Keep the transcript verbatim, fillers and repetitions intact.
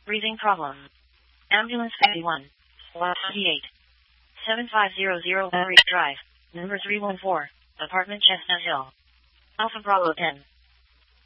Breathing problem. Ambulance fifty-one. Lot twenty-eight. seven five zero zero Barry Drive. Number three one four. Apartment Chestnut Hill. Alpha Bravo ten.